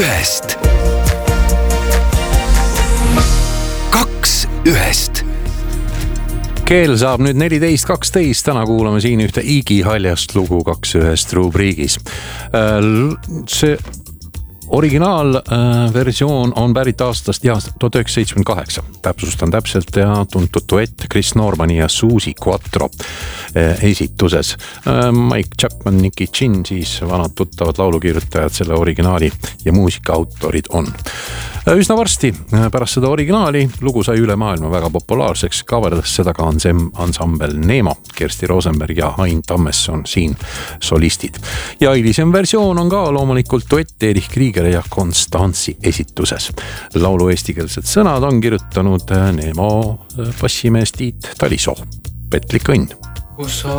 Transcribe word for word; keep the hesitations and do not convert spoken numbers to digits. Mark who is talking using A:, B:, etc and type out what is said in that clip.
A: ühest. Kaks ühest. Keel saab nüüd neliteist kaksteist, täna kuulame siin ühte Iggy Haljast lugu kaks ühest rubriigis. See originaalversioon on pärit aastast ja tuhat üheksasada seitsekümmend kaheksa. Täpsustan täpselt ja tuntud duett Chris Normani ja Susie Quattro esituses. Mike Chapman, Nicky Chin, siis vanad tuttavad laulukirjutajad selle originaali ja muusikaautorid on. Üsna varsti pärast seda originaali lugu sai üle maailma väga populaarseks, kaverdas seda ka ansambel Nemo, Kersti Rosenberg ja Hein Tammesson siin solistid. Ja hilisem versioon on ka loomulikult duett Erich Krieger ja Konstantsi esituses. Laulu eestikeelsed sõnad on kirjutanud Nemo bassimees Tiit Talisoo. Petlik õnn!
B: Kus